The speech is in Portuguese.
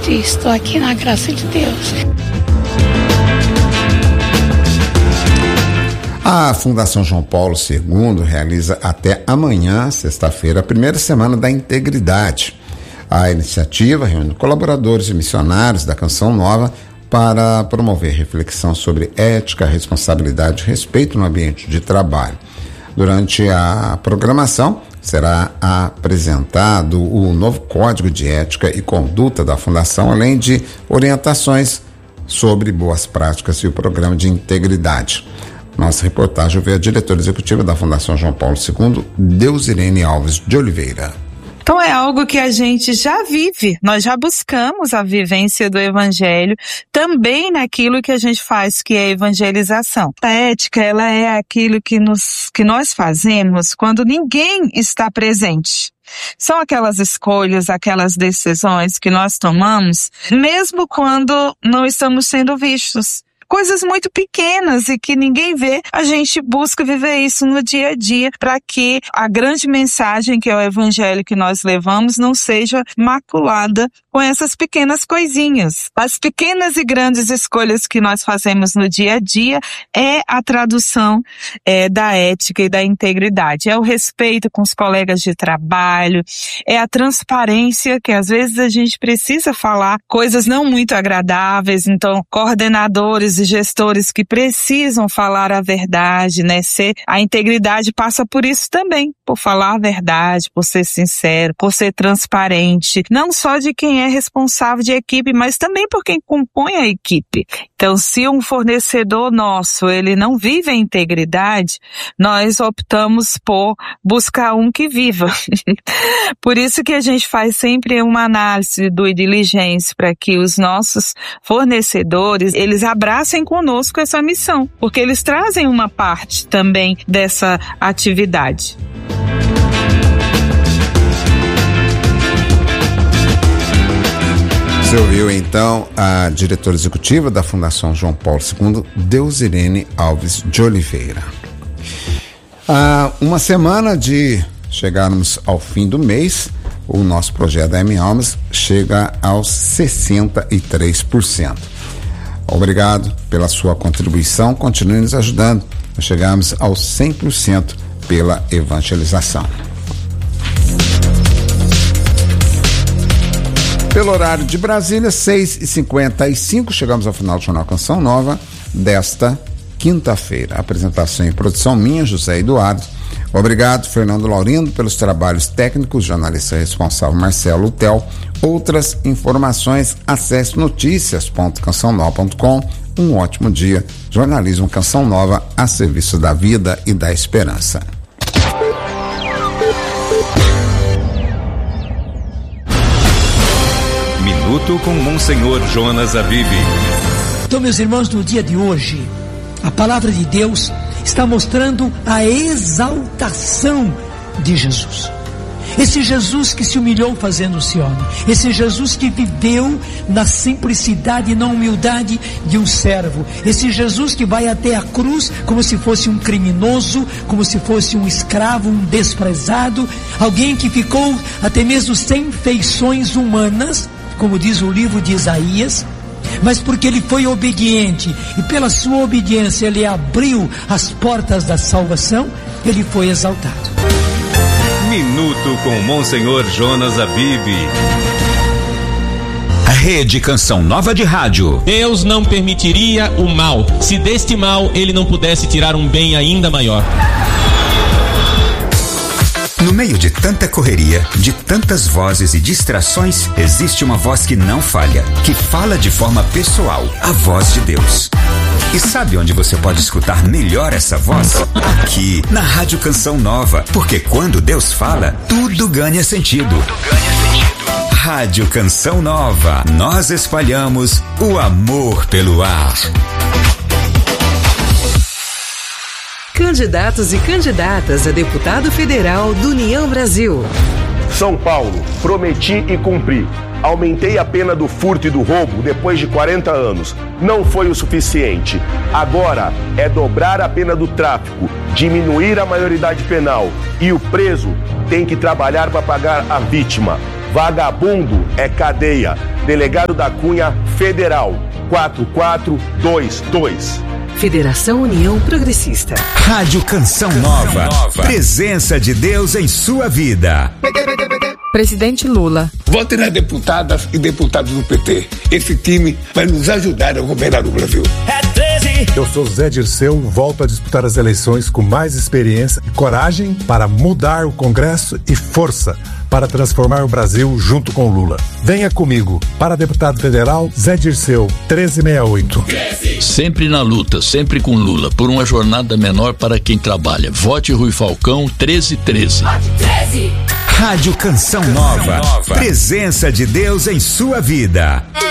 Cristo, aqui na graça de Deus. A Fundação João Paulo II realiza até amanhã, sexta-feira, a primeira semana da Integridade. A iniciativa reúne colaboradores e missionários da Canção Nova para promover reflexão sobre ética, responsabilidade e respeito no ambiente de trabalho. Durante a programação, será apresentado o novo Código de Ética e Conduta da Fundação, além de orientações sobre boas práticas e o programa de integridade. Nossa reportagem vê a diretora executiva da Fundação João Paulo II, Deusirene Alves de Oliveira. Então é algo que a gente já vive, nós já buscamos a vivência do Evangelho também naquilo que a gente faz, que é a evangelização. A ética, ela é aquilo que nós fazemos quando ninguém está presente. São aquelas escolhas, aquelas decisões que nós tomamos, mesmo quando não estamos sendo vistos. Coisas muito pequenas e que ninguém vê, a gente busca viver isso no dia a dia para que a grande mensagem que é o Evangelho que nós levamos não seja maculada com essas pequenas coisinhas. As pequenas e grandes escolhas que nós fazemos no dia a dia é a tradução da ética e da integridade. É o respeito com os colegas de trabalho, é a transparência, que às vezes a gente precisa falar coisas não muito agradáveis, então coordenadores e gestores que precisam falar a verdade, né? A integridade passa por isso também, por falar a verdade, por ser sincero, por ser transparente, não só de quem é responsável de equipe, mas também por quem compõe a equipe. Então, se um fornecedor nosso, ele não vive a integridade, nós optamos por buscar um que viva. Por isso que a gente faz sempre uma análise do diligência para que os nossos fornecedores, eles abracem conosco essa missão, porque eles trazem uma parte também dessa atividade. Você ouviu então a diretora executiva da Fundação João Paulo II, Deusirene Alves de Oliveira. Uma semana de chegarmos ao fim do mês, o nosso projeto da M-Almas chega aos 63%. Obrigado pela sua contribuição, continue nos ajudando a chegarmos aos 100% pela evangelização. Pelo horário de Brasília, 6h55, chegamos ao final do Jornal Canção Nova desta quinta-feira. Apresentação e produção minha, José Eduardo. Obrigado, Fernando Laurindo, pelos trabalhos técnicos, jornalista responsável Marcelo Lutel. Outras informações, acesse noticias.cançãonova.com. Um ótimo dia. Jornalismo Canção Nova a serviço da vida e da esperança. Minuto com Monsenhor Jonas Aviv. Então, meus irmãos, no dia de hoje, a palavra de Deus está mostrando a exaltação de Jesus. Esse Jesus que se humilhou fazendo-se homem. Esse Jesus que viveu na simplicidade e na humildade de um servo. Esse Jesus que vai até a cruz como se fosse um criminoso, como se fosse um escravo, um desprezado. Alguém que ficou até mesmo sem feições humanas, como diz o livro de Isaías. Mas porque ele foi obediente e pela sua obediência ele abriu as portas da salvação, ele foi exaltado. Minuto com Monsenhor Jonas Aviv. A Rede Canção Nova de Rádio. Deus não permitiria o mal, se deste mal ele não pudesse tirar um bem ainda maior. No meio de tanta correria, de tantas vozes e distrações, existe uma voz que não falha, que fala de forma pessoal, a voz de Deus. E sabe onde você pode escutar melhor essa voz? Aqui, na Rádio Canção Nova, porque quando Deus fala, tudo ganha sentido. Rádio Canção Nova, nós espalhamos o amor pelo ar. Candidatos e candidatas a deputado federal do União Brasil. São Paulo, prometi e cumpri. Aumentei a pena do furto e do roubo depois de 40 anos. Não foi o suficiente. Agora é dobrar a pena do tráfico, diminuir a maioridade penal e o preso tem que trabalhar para pagar a vítima. Vagabundo é cadeia. Delegado da Cunha Federal, 4422. Federação União Progressista. Rádio Canção Nova. Presença de Deus em sua vida. Presidente Lula. Vote nas deputadas e deputados do PT. Esse time vai nos ajudar a governar o Brasil. Eu sou Zé Dirceu, volto a disputar as eleições com mais experiência e coragem para mudar o Congresso e força para transformar o Brasil junto com Lula. Venha comigo. Para deputado federal, Zé Dirceu, 1368. Sempre na luta, sempre com Lula, por uma jornada menor para quem trabalha. Vote Rui Falcão, 1313. Vote 13. Rádio Canção Nova. Presença de Deus em sua vida.